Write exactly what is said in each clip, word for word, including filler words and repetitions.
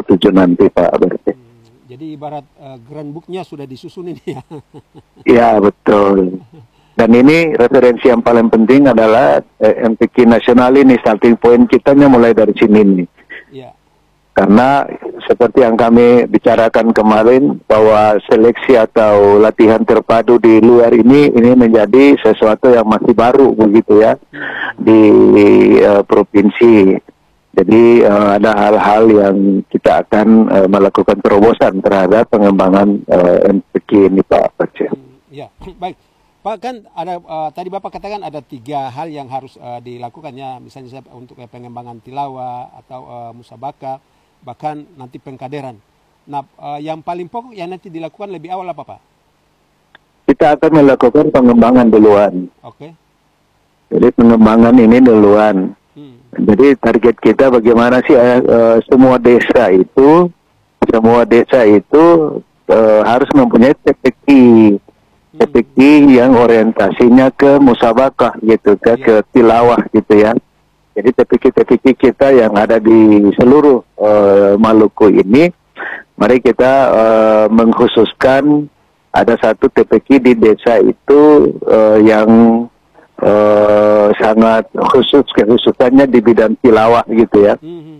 tujuh nanti Pak Berke. Hmm, jadi ibarat uh, grand book-nya sudah disusun ini ya. Ya betul. Dan ini referensi yang paling penting adalah eh, M P K nasional ini, starting point kitanya mulai dari sini nih. Ya. Karena seperti yang kami bicarakan kemarin bahwa seleksi atau latihan terpadu di luar ini ini menjadi sesuatu yang masih baru begitu ya di uh, provinsi. Jadi uh, ada hal-hal yang kita akan uh, melakukan terobosan terhadap pengembangan uh, M P K ini Pak Aceh. Hmm, ya, baik. Pak, kan ada uh, tadi Bapak katakan ada tiga hal yang harus uh, dilakukannya, misalnya untuk uh, pengembangan tilawah atau uh, musabaka, bahkan nanti pengkaderan. Nah, uh, yang paling pokok yang nanti dilakukan lebih awal apa Pak? Kita akan melakukan pengembangan duluan. Oke. Okay. Jadi pengembangan ini duluan. Hmm. Jadi target kita bagaimana sih uh, semua desa itu, semua desa itu uh, harus mempunyai T P Q. T P Q yang orientasinya ke musabakah gitu, ke, ke tilawah gitu ya. Jadi T P Q-T P Q kita yang ada di seluruh uh, Maluku ini, mari kita uh, mengkhususkan ada satu T P Q di desa itu uh, yang uh, sangat khusus, kekhususannya di bidang tilawah gitu ya.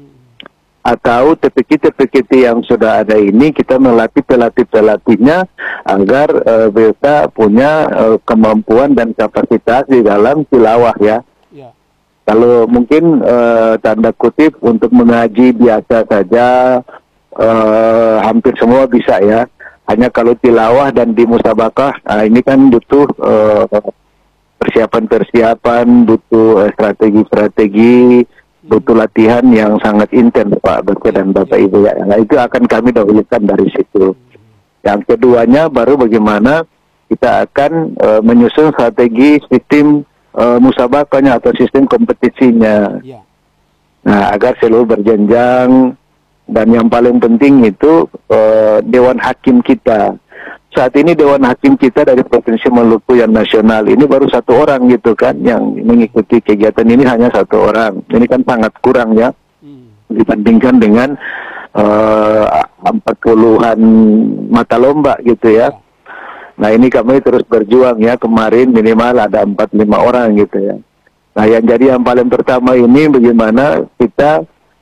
Atau T P Q-T P Q yang sudah ada ini kita melatih pelatih-pelatihnya agar uh, mereka punya uh, kemampuan dan kapasitas di dalam tilawah ya. Ya. Kalau mungkin uh, tanda kutip untuk mengaji biasa saja uh, hampir semua bisa ya. Hanya kalau tilawah dan di musabakah, nah ini kan butuh uh, persiapan-persiapan, butuh strategi-strategi, butuh latihan yang sangat intens Pak Berke dan Bapak Ibu ya. Nah, itu akan kami dahulukan dari situ. Yang keduanya baru bagaimana kita akan uh, menyusun strategi sistem uh, musabakahnya atau sistem kompetisinya. Nah, agar selalu berjenjang, dan yang paling penting itu uh, Dewan Hakim kita. Saat ini Dewan Hakim kita dari Provinsi Maluku yang nasional ini baru satu orang gitu kan yang mengikuti kegiatan ini, hanya satu orang. Ini kan sangat kurang ya hmm. dibandingkan dengan empat puluhan mata lomba gitu ya. Nah ini kami terus berjuang ya, kemarin minimal ada empat lima orang gitu ya. Nah yang jadi yang paling pertama ini bagaimana kita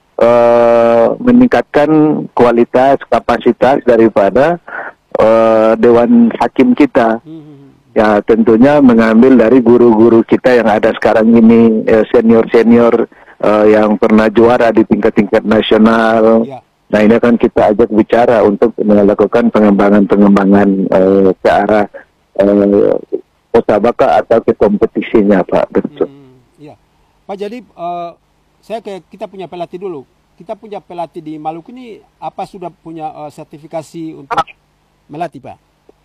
uh, meningkatkan kualitas kapasitas daripada Uh, Dewan Hakim kita. Ya tentunya mengambil dari guru-guru kita yang ada sekarang ini, senior-senior uh, yang pernah juara di tingkat-tingkat nasional. Ya. Nah ini akan kita ajak bicara untuk melakukan pengembangan-pengembangan uh, ke arah uh, musabakah atau ke kompetisinya Pak. Betul. Hmm, ya. Pak, jadi uh, saya ke kita punya pelatih dulu. Kita punya pelatih di Maluku ini apa sudah punya uh, sertifikasi untuk melatih Pak?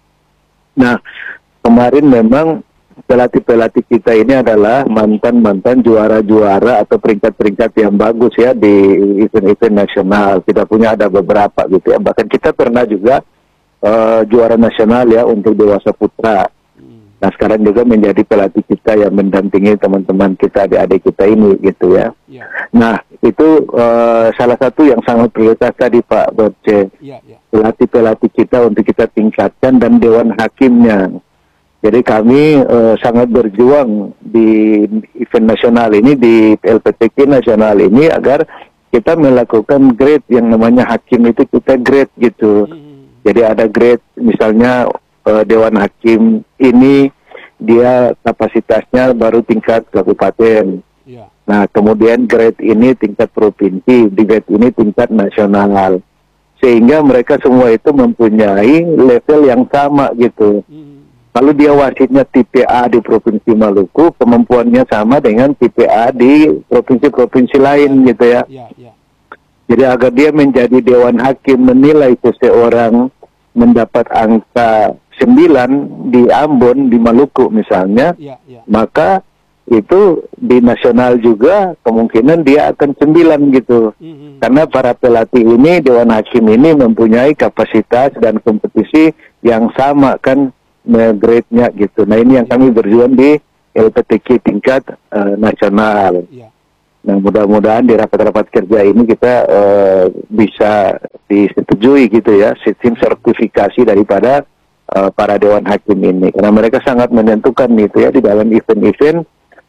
Nah, kemarin memang pelatih-pelatih kita ini adalah mantan-mantan juara-juara atau peringkat-peringkat yang bagus ya di event-event nasional. Kita punya ada beberapa gitu ya. Bahkan kita pernah juga uh, juara nasional ya untuk dewasa putra. Hmm. Nah, sekarang juga menjadi pelatih kita yang mendampingi teman-teman kita, adik-adik kita ini gitu ya. Ya. Nah, itu uh, salah satu yang sangat prioritas tadi Pak Berce. Ya, ya. Pelatih-pelatih kita untuk kita tingkatkan dan Dewan Hakimnya. Jadi kami uh, sangat berjuang di event nasional ini, di L P T K nasional ini agar kita melakukan grade yang namanya hakim itu kita grade gitu. Hmm. Jadi ada grade misalnya uh, Dewan Hakim ini dia kapasitasnya baru tingkat kabupaten. Ya. Nah kemudian grade ini tingkat provinsi, di grade ini tingkat nasional. Sehingga mereka semua itu mempunyai level yang sama gitu. Hmm. Lalu dia wasitnya T P A di Provinsi Maluku, kemampuannya sama dengan T P A di provinsi-provinsi lain gitu ya. Ya, ya. Jadi agar dia menjadi Dewan Hakim menilai seseorang mendapat angka sembilan di Ambon, di Maluku misalnya, ya, ya. Maka itu di nasional juga kemungkinan dia akan sembilan gitu. Mm-hmm. Karena para pelatih ini, Dewan Hakim ini mempunyai kapasitas dan kompetisi yang sama kan grade-nya gitu. Nah ini yang kami berjuang di L P T K tingkat uh, nasional. Yeah. Nah mudah-mudahan di rapat-rapat kerja ini kita uh, bisa disetujui gitu ya, sistem sertifikasi daripada uh, para dewan hakim ini, karena mereka sangat menentukan gitu ya di dalam event-event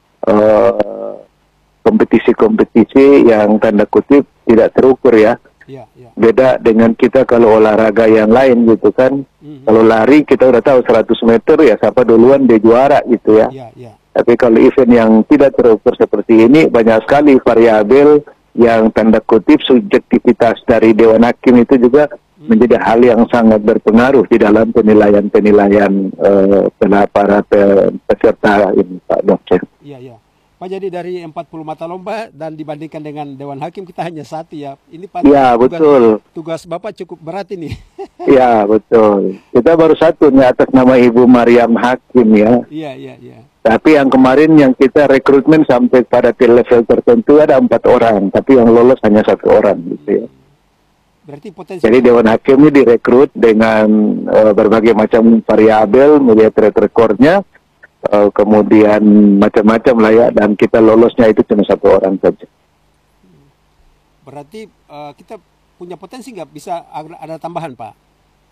uh, kompetisi-kompetisi yang tanda kutip tidak terukur ya. Ya, ya. Beda dengan kita kalau olahraga yang lain gitu kan. Mm-hmm. Kalau lari kita udah tahu seratus meter ya siapa duluan dia juara gitu ya. Ya, ya. Tapi kalau event yang tidak terukur seperti ini, banyak sekali variabel yang tanda kutip subjektivitas dari Dewan Hakim itu juga hmm. menjadi hal yang sangat berpengaruh di dalam penilaian-penilaian uh, para peserta ini, Pak Dokter. Iya, iya. Pak, jadi dari empat puluh mata lomba dan dibandingkan dengan Dewan Hakim kita hanya satu ya. Ini Pak, ya, tugas, betul. Tugas Bapak cukup berat ini. Ya, betul. Kita baru satu nih atas nama Ibu Mariam Hakim ya. Iya, iya, iya. Tapi yang kemarin yang kita rekrutmen sampai pada level tertentu ada empat orang, tapi yang lolos hanya satu orang gitu ya. Berarti potensi. Jadi Dewan Hakim ini direkrut dengan uh, berbagai macam variabel, melihat track recordnya, uh, kemudian macam-macam lah ya, dan kita lolosnya itu cuma satu orang saja. Berarti uh, kita punya potensi nggak bisa ada, ada tambahan, Pak?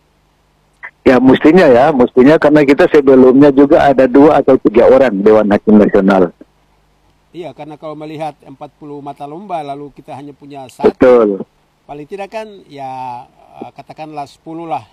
Ya mestinya ya, mestinya karena kita sebelumnya juga ada dua atau tiga orang Dewan Hakim Nasional. Iya, karena kalau melihat empat puluh mata lomba lalu kita hanya punya satu. Betul. Paling tidak kan ya katakanlah sepuluh lah.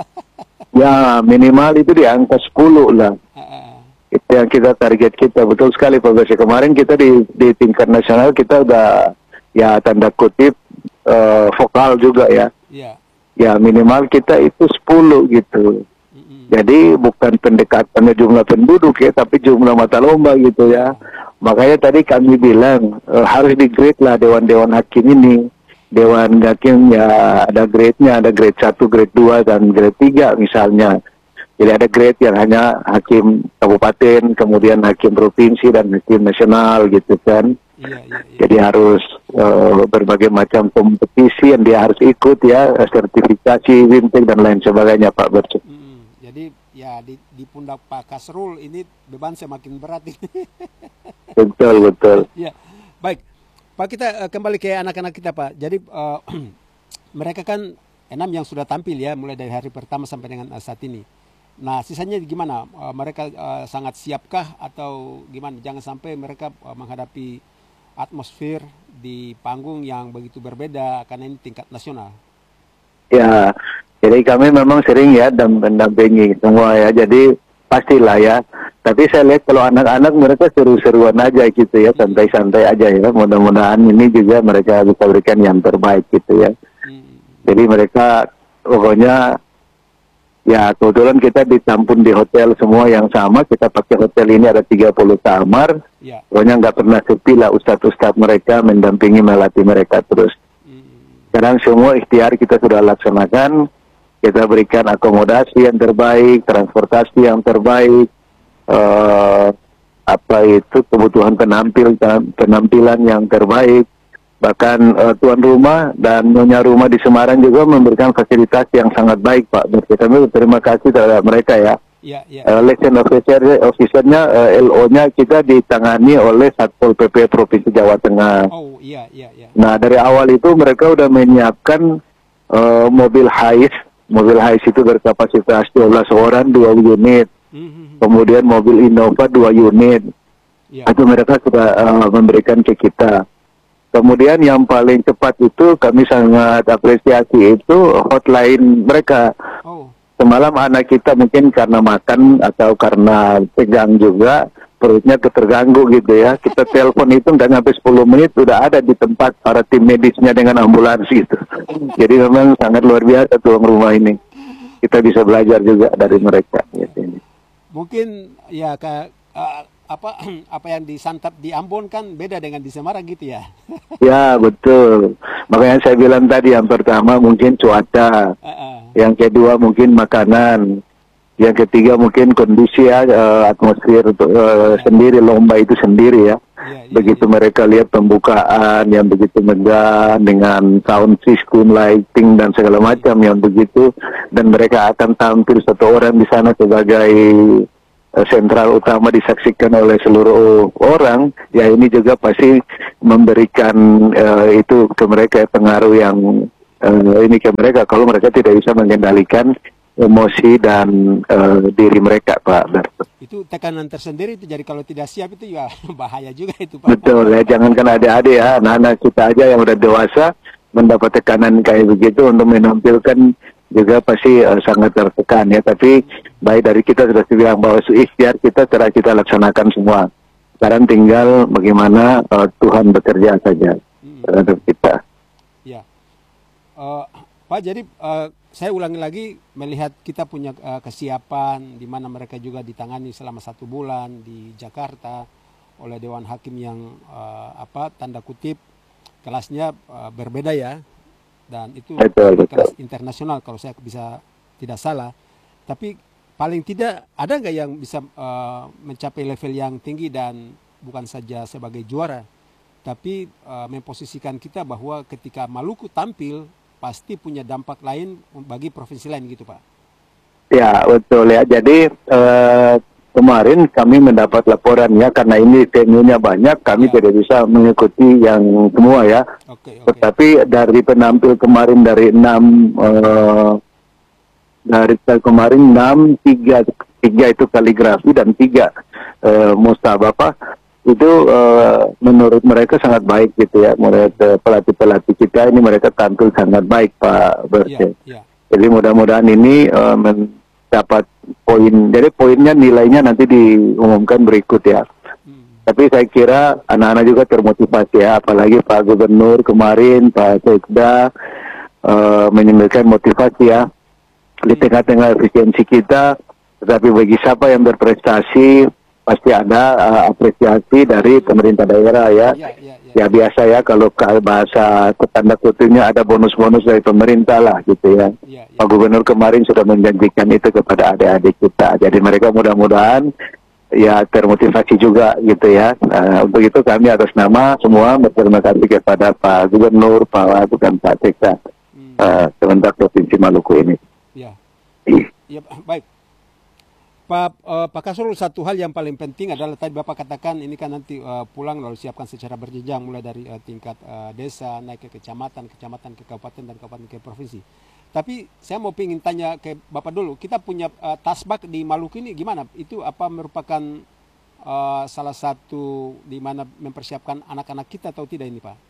Ya minimal itu di angka sepuluh lah. Uh, itu yang kita target kita, betul sekali Pak Besi. Kemarin kita di, di tingkat nasional kita udah ya tanda kutip uh, vokal juga ya. Iya. Ya minimal kita itu sepuluh gitu. Mm-hmm. Jadi bukan pendekatannya jumlah penduduk ya, tapi jumlah mata lomba gitu ya. Makanya tadi kami bilang e, harus di-grade lah dewan-dewan hakim ini. Dewan hakim ya ada grade-nya, ada grade satu, grade dua, dan grade tiga misalnya. Jadi ada grade yang hanya hakim kabupaten, kemudian hakim provinsi, dan hakim nasional gitu kan. Iya, iya, iya. Jadi harus uh, berbagai macam kompetisi yang dia harus ikut ya, sertifikasi, winting dan lain sebagainya Pak Bercu. Hmm, jadi ya di, di pundak Pak Kasrul ini beban semakin berat ini. Betul betul. Ya, baik Pak, kita uh, kembali ke anak-anak kita Pak. Jadi uh, mereka kan enam yang sudah tampil ya, mulai dari hari pertama sampai dengan uh, saat ini. Nah, sisanya gimana? Uh, mereka uh, sangat siapkah atau gimana? Jangan sampai mereka uh, menghadapi atmosfer di panggung yang begitu berbeda karena ini tingkat nasional. Ya, jadi kami memang sering ya dan mendampingi semua ya. Jadi pastilah ya. Tapi saya lihat kalau anak-anak mereka seru-seruan aja gitu ya, santai-santai aja ya. Mudah-mudahan ini juga mereka bisa berikan yang terbaik gitu ya. Hmm. Jadi mereka pokoknya ya kebetulan kita ditampung di hotel semua yang sama. Kita pakai hotel ini ada tiga puluh kamar. Ya. Pokoknya nggak pernah sepi lah ustadz-ustadz mereka mendampingi melatih mereka terus. Hmm. Sekarang semua ikhtiar kita sudah laksanakan. Kita berikan akomodasi yang terbaik, transportasi yang terbaik, uh, apa itu kebutuhan penampil penampilan yang terbaik. Bahkan uh, tuan rumah dan nyonya rumah di Semarang juga memberikan fasilitas yang sangat baik Pak. Kami terima kasih terhadap mereka ya. Ya, ya. Uh, License officer, officernya uh, L O-nya kita ditangani oleh Satpol P P Provinsi Jawa Tengah. Oh iya iya. iya. Nah dari awal itu mereka udah menyiapkan uh, mobil hais. Mobil hais itu berkapasitas dua belas orang, dua unit. Mm-hmm. Kemudian mobil Innova dua unit. Ya. Itu mereka sudah uh, memberikan ke kita. Kemudian yang paling cepat itu kami sangat apresiasi itu hotline mereka. Oh. Semalam anak kita mungkin karena makan atau karena tegang juga perutnya keterganggu gitu ya. Kita telepon itu nggak sampai sepuluh menit sudah ada di tempat para tim medisnya dengan ambulans gitu. Jadi memang sangat luar biasa tuang rumah ini. Kita bisa belajar juga dari mereka. Gitu. Mungkin ya Kak. Uh... apa apa yang disantap di Ambon kan beda dengan di Semarang gitu ya. Ya betul, makanya saya bilang tadi yang pertama mungkin cuaca, uh -uh. yang kedua mungkin makanan, yang ketiga mungkin kondisi ya, uh, atmosfer uh, ya. Sendiri, lomba itu sendiri ya. Ya, ya begitu ya. Mereka lihat pembukaan yang begitu megah dengan sound system, lighting dan segala macam yang begitu, dan mereka akan tampil satu orang di sana sebagai sentral utama disaksikan oleh seluruh orang, ya ini juga pasti memberikan uh, itu ke mereka pengaruh yang uh, ini ke mereka kalau mereka tidak bisa mengendalikan emosi dan uh, diri mereka, Pak Alberto. Itu tekanan tersendiri itu, jadi kalau tidak siap itu ya bahaya juga itu, Pak. Betul ya, jangankan adik-adik ya, anak-anak kita aja yang udah dewasa mendapat tekanan kayak begitu untuk menampilkan juga pasti uh, sangat tertekan ya. Tapi baik dari kita sudah bilang bahwa ikhtiar kita telah kita laksanakan semua. Sekarang tinggal bagaimana uh, Tuhan bekerja saja terhadap kita. Ya, uh, Pak. Jadi uh, saya ulangi lagi, melihat kita punya uh, kesiapan di mana mereka juga ditangani selama satu bulan di Jakarta oleh Dewan Hakim yang uh, apa tanda kutip kelasnya uh, berbeda ya, dan itu betul, betul. kelas internasional kalau saya bisa tidak salah. Tapi paling tidak ada nggak yang bisa uh, mencapai level yang tinggi dan bukan saja sebagai juara, tapi uh, memposisikan kita bahwa ketika Maluku tampil pasti punya dampak lain bagi provinsi lain gitu, Pak. Ya, betul ya. Jadi eh, kemarin kami mendapat laporan ya, karena ini venue-nya banyak, kami ya. tidak bisa mengikuti yang semua ya. Oke, oke. Tetapi dari penampil kemarin dari enam eh, dari kemarin enam tiga tiga itu kaligrafi dan tiga eh, mustabapa. Itu uh, menurut mereka sangat baik gitu ya. Menurut pelatih-pelatih kita ini mereka tampil sangat baik, Pak Berse. Yeah, yeah. Jadi mudah-mudahan ini uh, mendapat poin. Jadi poinnya nilainya nanti diumumkan berikut ya. Hmm. Tapi saya kira anak-anak juga termotivasi ya. Apalagi Pak Gubernur kemarin, Pak Sekda uh, menyembelkan motivasi ya. Di tengah-tengah efisiensi kita, tetapi bagi siapa yang berprestasi pasti ada uh, apresiasi dari pemerintah daerah ya. Ya, ya, ya. Ya biasa ya, kalau bahasa tanda kutipnya ada bonus-bonus dari pemerintah lah gitu ya. Ya, ya. Pak Gubernur kemarin sudah menjanjikan itu kepada adik-adik kita. Jadi mereka mudah-mudahan ya termotivasi juga gitu ya. Uh, untuk itu kami atas nama semua berterima kasih kepada Pak Gubernur, Pak Wagub dan Pak Sekda hmm. uh, sementara Provinsi Maluku ini. Ya. Ya, baik. Pak, uh, Pak Kasrul, satu hal yang paling penting adalah tadi Bapak katakan ini kan nanti uh, pulang lalu siapkan secara berjenjang mulai dari uh, tingkat uh, desa naik ke kecamatan, kecamatan ke kabupaten dan kabupaten ke provinsi. Tapi saya mau ingin tanya ke Bapak dulu, kita punya uh, tasbak di Maluku ini gimana? Itu apa merupakan uh, salah satu di mana mempersiapkan anak-anak kita atau tidak ini, Pak?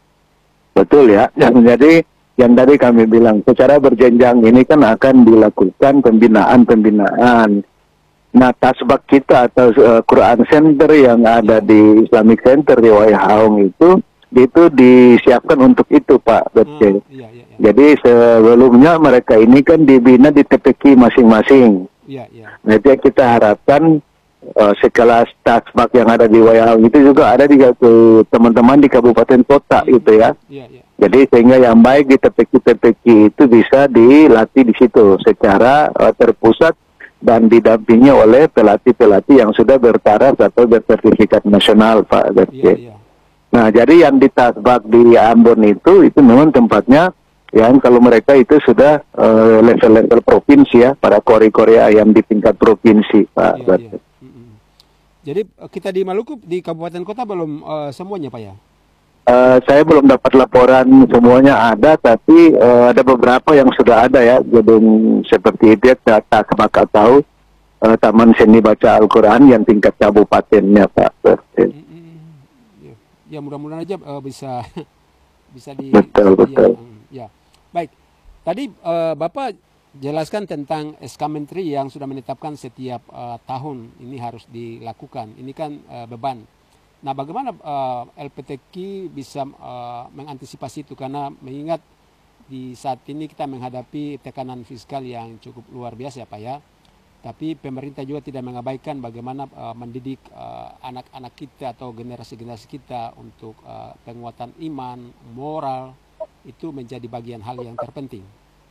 Betul ya. Jadi yang tadi kami bilang secara berjenjang ini kan akan dilakukan pembinaan-pembinaan. Nah, tasbak kita atau uh, Quran Center yang ada di Islamic Center di Waihaong itu itu disiapkan untuk itu, Pak Berce. Hmm, iya, iya, iya. Jadi sebelumnya mereka ini kan dibina di T P Q masing-masing. Iya, iya. Nah, itu kita harapkan uh, sekelas tasbak yang ada di Waihaong itu juga ada di teman-teman di kabupaten kota hmm, gitu ya. Iya, iya. Jadi sehingga yang baik di T P Q-T P Q itu bisa dilatih di situ secara uh, terpusat dan didampingi oleh pelatih-pelatih yang sudah bertaraf atau bersertifikat nasional, Pak Berce. Iya, iya. Nah, jadi yang di Tasbak di Ambon itu, itu memang tempatnya, yang kalau mereka itu sudah uh, level-level provinsi ya, para kori-kori ayam di tingkat provinsi, Pak iya, Berce. Iya. Mm-hmm. Jadi kita di Maluku, di kabupaten kota belum uh, semuanya, Pak ya? Uh, saya belum dapat laporan semuanya ada, tapi uh, ada beberapa yang sudah ada ya, gedung seperti itu ya, tak bakal tahu uh, Taman Seni Baca Al-Quran yang tingkat kabupatennya, Pak. Mm -hmm. Ya, ya mudah-mudahan aja uh, bisa bisa di. Betul bisa betul. Ya, ya, baik. Tadi uh, Bapak jelaskan tentang S K Menteri yang sudah menetapkan setiap uh, tahun ini harus dilakukan. Ini kan uh, beban. Nah, bagaimana uh, L P T Q bisa uh, mengantisipasi itu, karena mengingat di saat ini kita menghadapi tekanan fiskal yang cukup luar biasa ya, Pak ya. Tapi pemerintah juga tidak mengabaikan bagaimana uh, mendidik anak-anak uh, kita atau generasi-generasi kita untuk uh, penguatan iman, moral, itu menjadi bagian hal yang terpenting.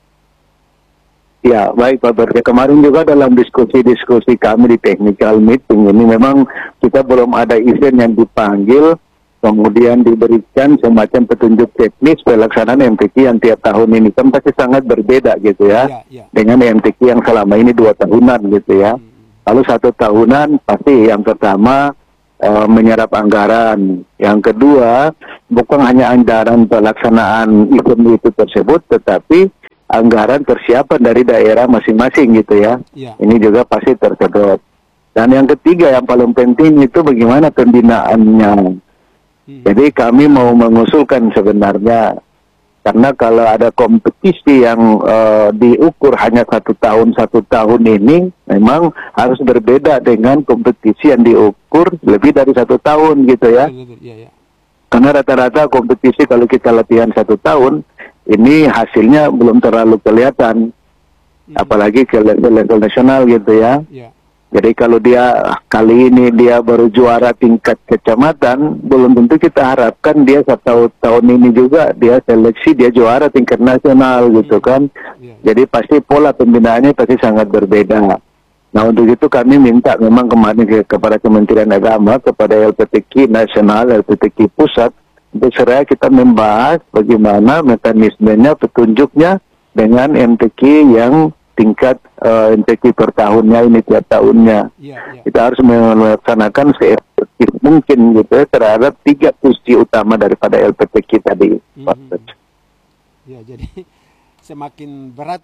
Ya, baik Pak Berce. Kemarin juga dalam diskusi-diskusi kami di technical meeting ini memang kita belum ada event yang dipanggil, kemudian diberikan semacam petunjuk teknis pelaksanaan M T Q yang tiap tahun ini kan pasti sangat berbeda gitu ya, ya, ya. Dengan M T Q yang selama ini dua tahunan gitu ya. Hmm. Lalu satu tahunan pasti yang pertama uh, menyerap anggaran. Yang kedua, bukan hanya anggaran pelaksanaan event itu tersebut, tetapi anggaran persiapan dari daerah masing-masing gitu ya. Ya. Ini juga pasti tersedot. Dan yang ketiga yang paling penting itu bagaimana pembinaannya. Hmm. Jadi kami mau mengusulkan sebenarnya, karena kalau ada kompetisi yang uh, diukur hanya satu tahun satu tahun ini, memang harus berbeda dengan kompetisi yang diukur lebih dari satu tahun gitu ya. Ya, ya. Karena rata-rata kompetisi kalau kita latihan satu tahun, ini hasilnya belum terlalu kelihatan, hmm. apalagi ke level-level nasional gitu ya. Ya. Jadi kalau dia kali ini dia baru juara tingkat kecamatan, belum tentu kita harapkan dia satu tahun ini juga dia seleksi dia juara tingkat nasional gitu kan. Jadi pasti pola pembinaannya pasti sangat berbeda. Nah untuk itu kami minta memang kemarin ke, kepada Kementerian Agama, kepada L P T K I nasional, L P T K I pusat, untuk segera kita membahas bagaimana mekanismenya, petunjuknya dengan M T Q yang tingkat uh, M T Q per tahunnya ini tiap tahunnya. Ya, ya. Kita harus melaksanakan seefektif mungkin gitu ya terhadap tiga kunci utama daripada L P T Q tadi. Mm-hmm. Ya, jadi semakin berat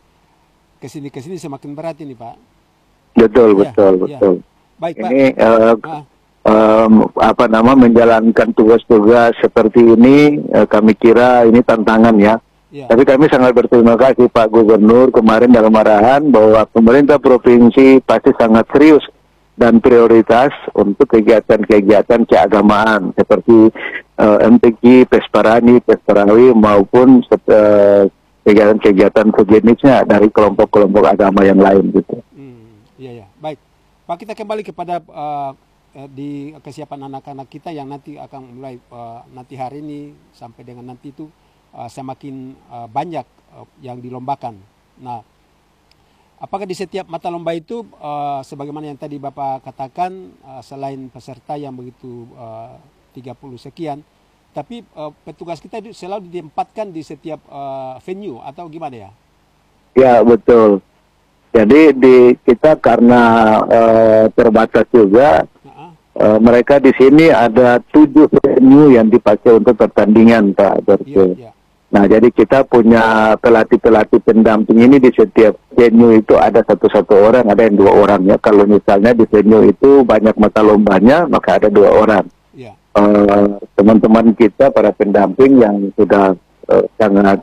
kesini kesini semakin berat ini Pak. Betul, ya, betul, ya. betul. Baik ini Pak. Uh, ah. um, apa nama menjalankan tugas-tugas seperti ini, uh, kami kira ini tantangan ya. Ya. Tapi kami sangat berterima kasih Pak Gubernur kemarin dalam arahan bahwa pemerintah provinsi pasti sangat serius dan prioritas untuk kegiatan-kegiatan keagamaan seperti uh, M T Q, Pesparani, Pesparawi maupun uh, kegiatan-kegiatan sejenisnya dari kelompok-kelompok agama yang lain gitu. Hmm, iya ya, baik. Pak, kita kembali kepada uh, di kesiapan anak-anak kita yang nanti akan mulai uh, nanti hari ini sampai dengan nanti itu. Uh, semakin uh, banyak uh, yang dilombakan. Nah, apakah di setiap mata lomba itu, uh, sebagaimana yang tadi Bapak katakan, uh, selain peserta yang begitu uh, tiga puluh sekian, tapi uh, petugas kita itu selalu ditempatkan di setiap uh, venue atau gimana ya? Ya, betul. Jadi di kita karena uh, terbatas juga, uh-huh. uh, mereka di sini ada tujuh venue yang dipakai untuk pertandingan, Pak. Betul. Ya, ya. Nah, jadi kita punya pelatih-pelatih pendamping ini di setiap venue itu ada satu-satu orang, ada yang dua orang ya. Kalau misalnya di venue itu banyak mata lombanya, maka ada dua orang. Yeah. Uh, teman-teman kita, para pendamping yang sudah uh, sangat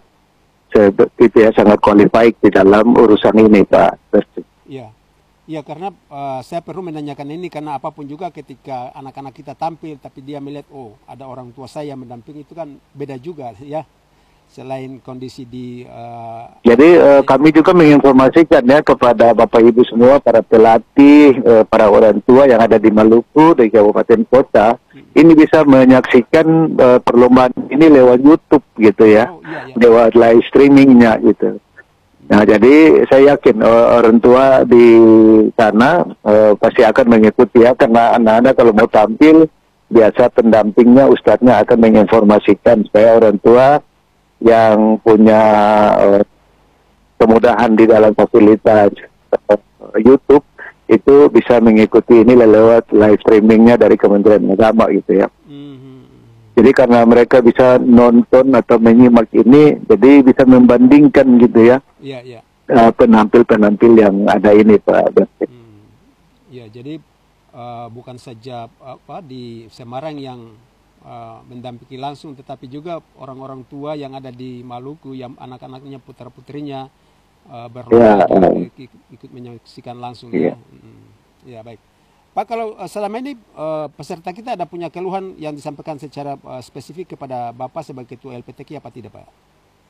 itu ya, sangat qualified di dalam urusan ini, Pak. Iya, iya karena uh, saya perlu menanyakan ini karena apapun juga ketika anak-anak kita tampil, tapi dia melihat, oh ada orang tua saya yang mendamping, itu kan beda juga ya. Selain kondisi di uh, jadi uh, kami juga menginformasikan ya kepada Bapak Ibu semua, para pelatih, uh, para orang tua yang ada di Maluku, di kabupaten kota, hmm. ini bisa menyaksikan uh, perlombaan ini lewat YouTube gitu ya, oh, iya, iya. lewat live streamingnya gitu. Nah jadi saya yakin uh, orang tua di sana uh, pasti akan mengikuti ya, karena anak-anak kalau mau tampil biasa pendampingnya, ustadznya akan menginformasikan supaya orang tua yang punya uh, kemudahan di dalam fasilitas uh, YouTube itu bisa mengikuti ini lewat live streamingnya dari Kementerian Agama gitu ya. Mm-hmm. Jadi karena mereka bisa nonton atau menyimak ini, jadi bisa membandingkan gitu ya. Yeah, yeah. Uh, penampil-penampil yang ada ini Pak. Hmm. Ya, jadi uh, bukan saja apa di Semarang yang Uh, mendampingi langsung, tetapi juga orang-orang tua yang ada di Maluku yang anak-anaknya putra-putrinya uh, berlomba yeah, uh, ikut, ikut menyaksikan langsung yeah. ya. Hmm. Ya baik. Pak, kalau uh, selama ini uh, peserta kita ada punya keluhan yang disampaikan secara uh, spesifik kepada Bapak sebagai ketua L P T Q apa tidak Pak?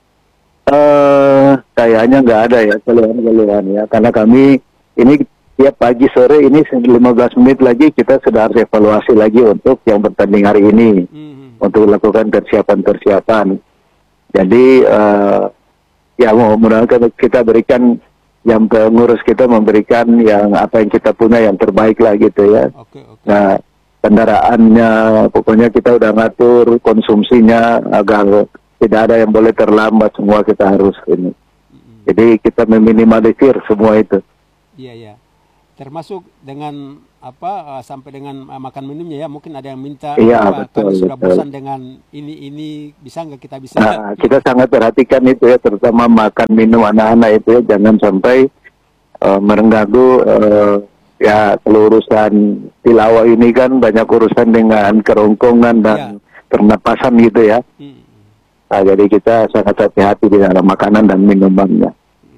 Uh, kayaknya nggak ada ya keluhan-keluhan ya, karena kami ini tiap pagi sore ini lima belas menit lagi kita sudah harus evaluasi lagi untuk yang bertanding hari ini, mm-hmm. untuk melakukan persiapan-persiapan. Jadi uh, ya mudah-mudahan kita berikan, yang pengurus kita memberikan yang apa yang kita punya yang terbaik lah gitu ya. Okay, okay. Nah kendaraannya pokoknya kita udah ngatur konsumsinya agar tidak ada yang boleh terlambat, semua kita harus ini. Mm-hmm. Jadi kita meminimalisir semua itu. Iya yeah, iya. Yeah. Termasuk dengan apa uh, sampai dengan uh, makan minumnya ya, mungkin ada yang minta Iya, apa, betul, kami sudah betul. bosan dengan ini ini bisa nggak kita bisa Nah, kita sangat perhatikan itu ya, terutama makan minum anak-anak itu ya, jangan sampai uh, mengganggu uh, ya kelurusan tilawah ini kan banyak urusan dengan kerongkongan dan ya. pernapasan gitu ya. Hmm. Nah, jadi kita sangat hati-hati di dalam makanan dan minumannya.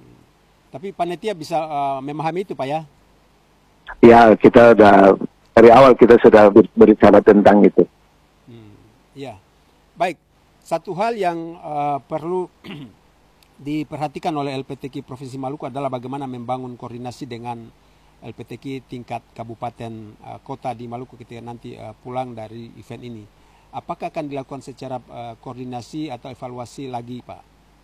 Tapi panitia bisa uh, memahami itu Pak ya. Ya, kita udah dari awal kita sudah ber- berbicara tentang itu. Hmm, ya, baik. Satu hal yang uh, perlu diperhatikan oleh L P T K Provinsi Maluku adalah bagaimana membangun koordinasi dengan L P T K tingkat kabupaten uh, kota di Maluku ketika nanti uh, pulang dari event ini. Apakah akan dilakukan secara uh, koordinasi atau evaluasi lagi, Pak?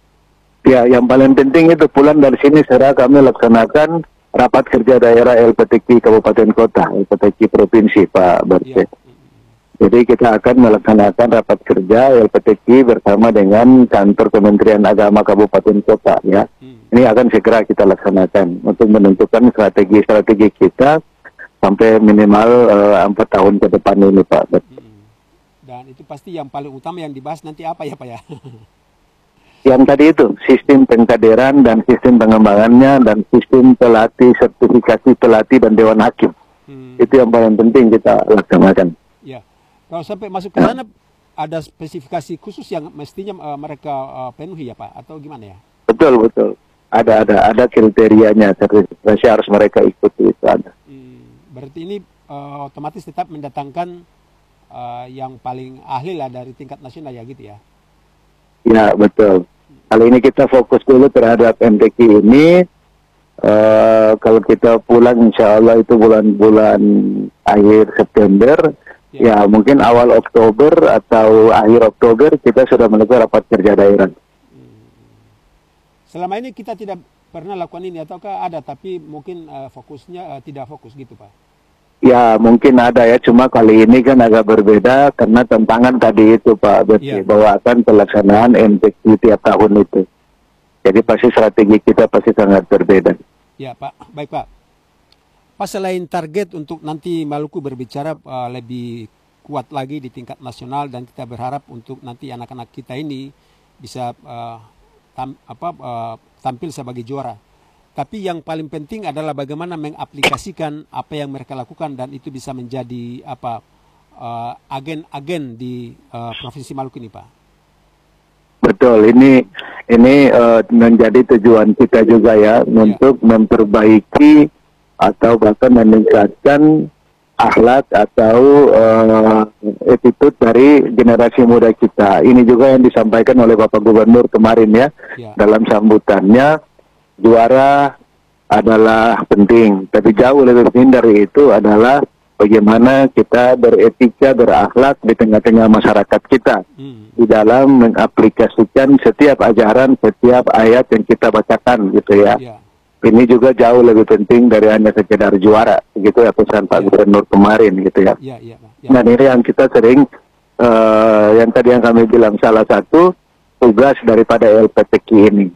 Ya, yang paling penting itu pulang dari sini segera kami laksanakan rapat kerja daerah L P T K Kabupaten Kota, L P T K Provinsi, Pak Berce. Ya. Jadi kita akan melaksanakan rapat kerja L P T K bersama dengan kantor Kementerian Agama Kabupaten Kota, ya. Hmm. Ini akan segera kita laksanakan untuk menentukan strategi-strategi kita sampai minimal uh, empat tahun ke depan ini, Pak Berce. Hmm. Dan itu pasti yang paling utama yang dibahas nanti apa ya, Pak ya? Yang tadi itu, sistem pengkaderan dan sistem pengembangannya dan sistem pelatih, sertifikasi pelatih dan Dewan Hakim. Hmm. Itu yang paling penting kita laksanakan. Ya, kalau sampai masuk ke sana ada spesifikasi khusus yang mestinya uh, mereka uh, penuhi ya Pak, atau gimana ya? Betul, betul. Ada, ada, ada kriterianya, sertifikasi harus mereka ikuti itu ada. Hmm. Berarti ini uh, otomatis tetap mendatangkan uh, yang paling ahli lah dari tingkat nasional ya gitu ya? Ya, betul. Kali ini kita fokus dulu terhadap M T Q ini. Uh, kalau kita pulang insya Allah itu bulan-bulan akhir September, ya. ya mungkin awal Oktober atau akhir Oktober kita sudah melakukan rapat kerja daerah. Hmm. Selama ini kita tidak pernah lakukan ini ataukah ada tapi mungkin uh, fokusnya uh, tidak fokus gitu Pak? Ya mungkin ada ya, cuma kali ini kan agak berbeda karena tantangan tadi itu Pak Berti, ya. bahwa akan pelaksanaan M T Q tiap tahun itu. Jadi pasti strategi kita pasti sangat berbeda. Ya Pak, baik Pak. Pak, selain target untuk nanti Maluku berbicara uh, lebih kuat lagi di tingkat nasional dan kita berharap untuk nanti anak-anak kita ini bisa uh, tam, apa, uh, tampil sebagai juara. Tapi yang paling penting adalah bagaimana mengaplikasikan apa yang mereka lakukan dan itu bisa menjadi apa uh, agen-agen di uh, Provinsi Maluku ini, Pak. Betul, ini ini uh, menjadi tujuan kita juga ya, ya untuk memperbaiki atau bahkan meningkatkan akhlak atau uh, attitude dari generasi muda kita. Ini juga yang disampaikan oleh Bapak Gubernur kemarin ya, ya. Dalam sambutannya. Juara adalah penting, tapi jauh lebih penting dari itu adalah bagaimana kita beretika, berakhlak di tengah-tengah masyarakat kita, hmm. di dalam mengaplikasikan setiap ajaran, setiap ayat yang kita bacakan gitu ya. Yeah. Ini juga jauh lebih penting dari hanya sekedar juara, begitu ya pesan Pak yeah. Gubernur kemarin gitu ya. Yeah, yeah, yeah. Dan ini yang kita sering, uh, yang tadi yang kami bilang salah satu tugas daripada L P T Q ini.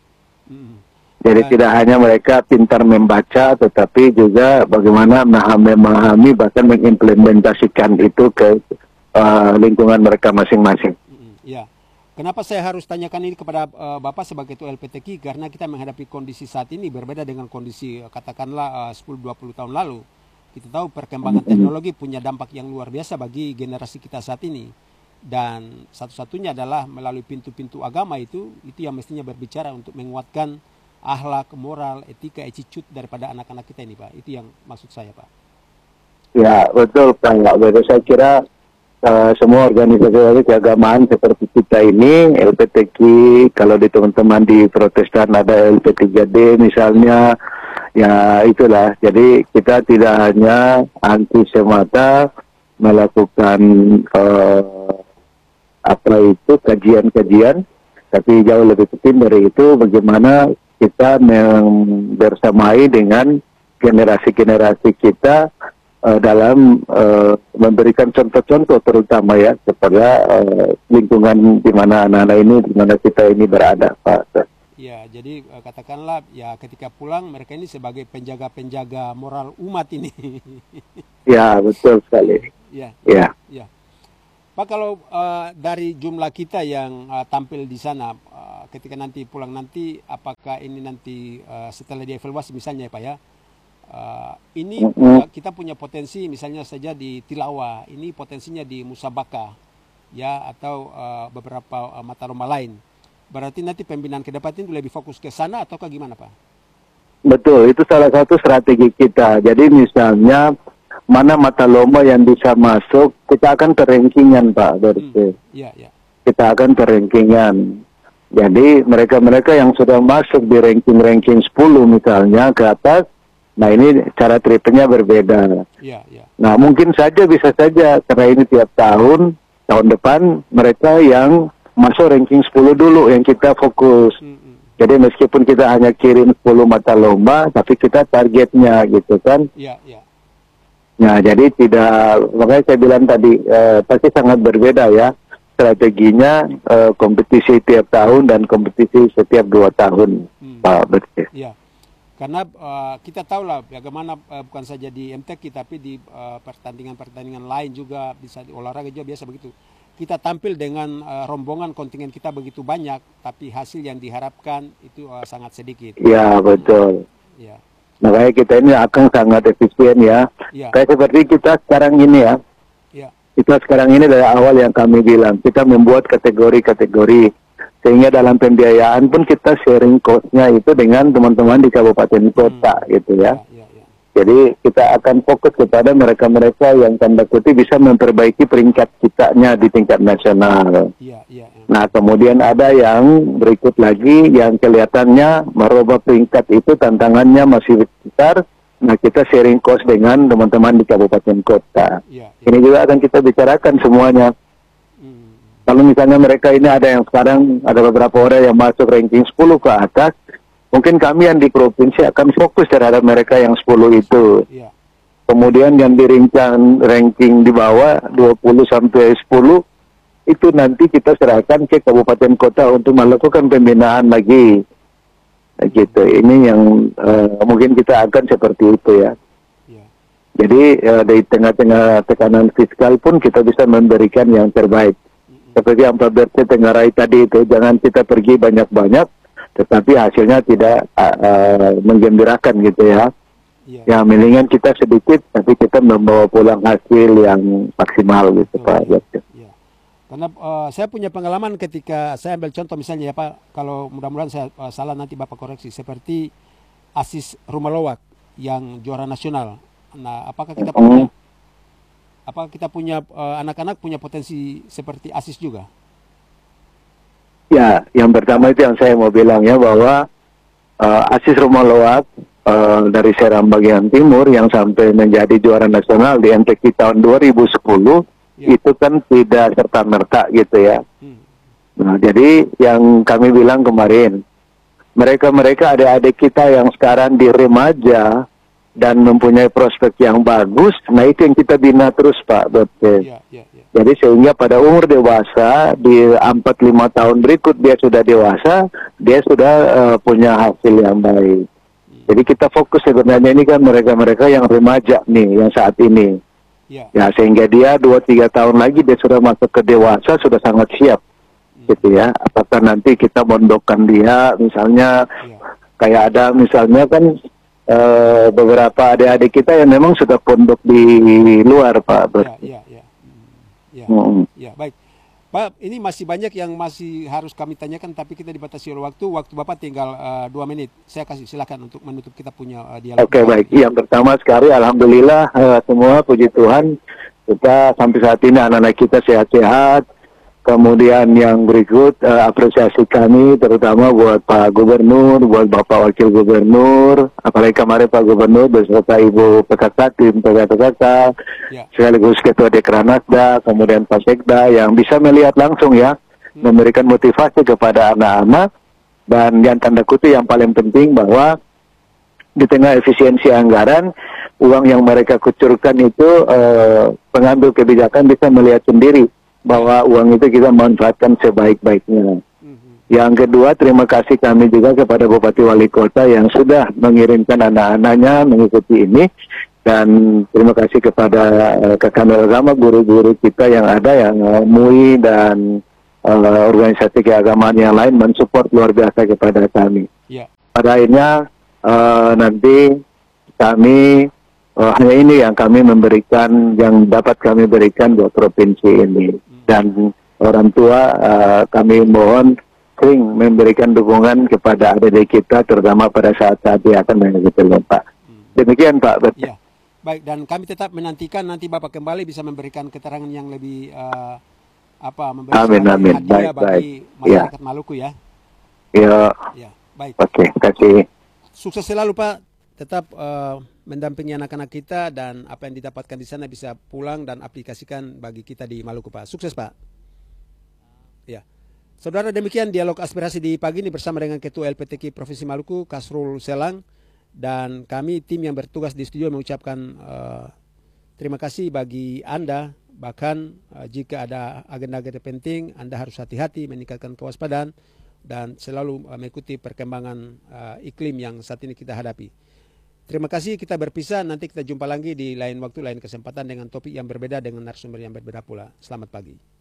Jadi ya, tidak hanya mereka pintar membaca, tetapi juga bagaimana memahami bahkan mengimplementasikan itu ke uh, lingkungan mereka masing-masing. Ya, kenapa saya harus tanyakan ini kepada uh, Bapak sebagai Ketua L P T Q? Karena kita menghadapi kondisi saat ini berbeda dengan kondisi katakanlah uh, sepuluh dua puluh tahun lalu. Kita tahu perkembangan mm-hmm. teknologi punya dampak yang luar biasa bagi generasi kita saat ini. Dan satu-satunya adalah melalui pintu-pintu agama itu, itu yang mestinya berbicara untuk menguatkan akhlak, moral, etika, attitude daripada anak-anak kita ini, Pak. Itu yang maksud saya, Pak. Ya, betul, Pak. Betul, saya kira uh, semua organisasi keagamaan seperti kita ini, L P T Q, kalau di teman-teman di Protestan ada L P tiga D misalnya, ya itulah. Jadi kita tidak hanya anti semata melakukan uh, apa itu kajian-kajian, tapi jauh lebih penting dari itu bagaimana kita bersamai dengan generasi-generasi kita uh, dalam uh, memberikan contoh-contoh terutama ya kepada uh, lingkungan di mana anak-anak ini, di mana kita ini berada, Pak. Ya, jadi uh, katakanlah ya ketika pulang mereka ini sebagai penjaga-penjaga moral umat ini. Ya, betul sekali. Ya, Ya. ya. Pak, kalau uh, dari jumlah kita yang uh, tampil di sana, uh, ketika nanti pulang nanti, apakah ini nanti uh, setelah dievaluasi misalnya ya Pak ya, uh, ini Mm-hmm. punya, kita punya potensi misalnya saja di Tilawa, ini potensinya di Musabaka, ya, atau uh, beberapa uh, mata lomba lain. Berarti nanti pembinaan ke depan itu lebih fokus ke sana ataukah gimana Pak? Betul, itu salah satu strategi kita. Jadi misalnya mana mata lomba yang bisa masuk, kita akan terrankingan Pak Berse. Hmm, ya, ya. Kita akan terrankingan. Jadi mereka-mereka yang sudah masuk di ranking-ranking sepuluh misalnya ke atas, nah ini cara treatmentnya berbeda. Ya, ya. Nah mungkin saja bisa saja karena ini tiap tahun, tahun depan mereka yang masuk ranking sepuluh dulu yang kita fokus. Hmm, hmm. Jadi meskipun kita hanya kirim sepuluh mata lomba, tapi kita targetnya gitu kan. Ya, ya. Nah jadi tidak, makanya saya bilang tadi, eh, pasti sangat berbeda ya strateginya, eh, kompetisi tiap tahun dan kompetisi setiap dua tahun. Hmm. Pak Berke. Ya. Karena uh, kita tahu lah bagaimana uh, bukan saja di M T Q tapi di uh, pertandingan-pertandingan lain juga, bisa di olahraga juga biasa begitu. Kita tampil dengan uh, rombongan kontingen kita begitu banyak, tapi hasil yang diharapkan itu uh, sangat sedikit. Ya betul. Ya. Makanya kita ini akan sangat efisien ya. Ya. Kayak seperti kita sekarang ini ya. Ya. Kita sekarang ini dari awal yang kami bilang, kita membuat kategori-kategori. Sehingga dalam pembiayaan pun kita sharing cost-nya itu dengan teman-teman di kabupaten kota hmm. gitu ya. Ya, ya, ya. Jadi kita akan fokus kepada mereka-mereka yang tanda kutip bisa memperbaiki peringkat kitanya di tingkat nasional. Ya, ya, ya. Nah kemudian ada yang berikut lagi yang kelihatannya merubah peringkat itu tantangannya masih besar. Nah kita sharing cost dengan teman-teman di kabupaten kota. Ya, ya. Ini juga akan kita bicarakan semuanya. Hmm. Kalau misalnya mereka ini ada yang sekarang, ada beberapa orang yang masuk ranking sepuluh ke atas, mungkin kami yang di provinsi akan fokus terhadap mereka yang sepuluh itu. Ya. Kemudian yang dirincang ranking di bawah dua puluh sampai sepuluh, itu nanti kita serahkan ke kabupaten kota untuk melakukan pembinaan lagi. Nah, gitu. Ini yang uh, mungkin kita akan seperti itu ya. Ya. Jadi uh, di tengah-tengah tekanan fiskal pun kita bisa memberikan yang terbaik. Seperti yang Pak Berke tengarai tadi itu, jangan kita pergi banyak-banyak, tetapi hasilnya tidak uh, uh, menggembirakan gitu ya. Ya. Ya, mendingan kita sedikit, tapi kita membawa pulang hasil yang maksimal gitu Betul, Pak ya. Berke. Ya. Karena uh, saya punya pengalaman ketika saya ambil contoh misalnya ya Pak, kalau mudah-mudahan saya uh, salah nanti Bapak koreksi, seperti Asis Rumalowak yang juara nasional. Nah, apakah kita punya Apakah kita punya anak-anak uh, punya potensi seperti Asis juga? Ya, yang pertama itu yang saya mau bilang ya bahwa uh, Asis Rumalowak uh, dari Seram bagian timur yang sampai menjadi juara nasional di M T Q tahun dua ribu sepuluh ya. Itu kan tidak serta-merta gitu ya. Hmm. Nah, jadi yang kami bilang kemarin, mereka-mereka adik-adik kita yang sekarang di remaja dan mempunyai prospek yang bagus, nah itu yang kita bina terus Pak Berke. Ya, ya, ya. Jadi sehingga pada umur dewasa, di empat lima tahun berikut dia sudah dewasa, dia sudah uh, punya hasil yang baik. Hmm. Jadi kita fokus sebenarnya ini kan mereka-mereka yang remaja nih, yang saat ini. Ya, ya sehingga dia dua tiga tahun lagi dia sudah masuk ke dewasa, sudah sangat siap. Hmm. Gitu ya, apakah nanti kita mondokkan dia, misalnya ya. Kayak ada misalnya kan, Uh, beberapa adik-adik kita yang memang sudah pondok di luar Pak. Ya, ya, ya. Ya, hmm. ya, baik. Pak, ini masih banyak yang masih harus kami tanyakan, tapi kita dibatasi oleh waktu. Waktu Bapak tinggal uh, dua menit. Saya kasih silakan untuk menutup kita punya uh, dialog. Oke, okay, baik. Yang pertama sekali, alhamdulillah uh, semua puji Tuhan kita sampai saat ini anak-anak kita sehat-sehat. Kemudian yang berikut uh, apresiasi kami terutama buat Pak Gubernur, buat Bapak Wakil Gubernur, apalagi kemarin Pak Gubernur beserta Ibu P K K, tim P K K, ya. Sekaligus Ketua Dekranasda, kemudian Pak Sekda yang bisa melihat langsung ya, hmm. memberikan motivasi kepada anak-anak, dan yang tanda kutip yang paling penting bahwa di tengah efisiensi anggaran, uang yang mereka kucurkan itu uh, pengambil kebijakan bisa melihat sendiri bahwa uang itu kita manfaatkan sebaik-baiknya. Mm-hmm. Yang kedua, terima kasih kami juga kepada Bupati Wali Kota yang sudah mengirimkan anak-anaknya mengikuti ini. Dan terima kasih kepada uh, Kakak Agama, guru-guru kita yang ada, yang uh, M U I dan uh, organisasi keagamaan yang lain mensupport luar biasa kepada kami. Yeah. Pada akhirnya uh, nanti kami, uh, hanya ini yang kami memberikan, yang dapat kami berikan buat provinsi ini. Dan orang tua uh, kami mohon sering memberikan dukungan kepada adik-adik kita, terutama pada saat-saat dia akan mengikuti Pak. Demikian Pak. Ya, baik, dan kami tetap menantikan nanti Bapak kembali bisa memberikan keterangan yang lebih uh, apa, memberikan amin, amin. hadiah baik, bagi baik. masyarakat ya. Maluku ya. Ya. Ya, baik. Oke, terima kasih. Sukses selalu Pak, tetap uh, mendampingi anak-anak kita dan apa yang didapatkan di sana bisa pulang dan aplikasikan bagi kita di Maluku Pak. Sukses Pak. Ya. Saudara, demikian dialog aspirasi di pagi ini bersama dengan Ketua L P T K I Provinsi Maluku, Kasrul Selang, dan kami tim yang bertugas di studio mengucapkan uh, terima kasih bagi Anda. Bahkan uh, jika ada agenda-agenda penting, Anda harus hati-hati, meningkatkan kewaspadaan dan selalu uh, mengikuti perkembangan uh, iklim yang saat ini kita hadapi. Terima kasih, kita berpisah, nanti kita jumpa lagi di lain waktu, lain kesempatan dengan topik yang berbeda, dengan narasumber yang berbeda pula. Selamat pagi.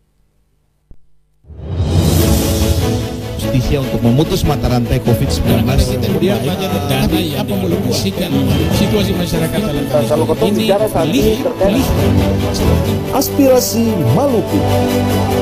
Justisia untuk memutus mata rantai covid sembilan belas. Kita dia banyak dana yang dialokasikan situasi masyarakat dalam kalau ketemu bicara saat ini terkait Aspirasi Maluku.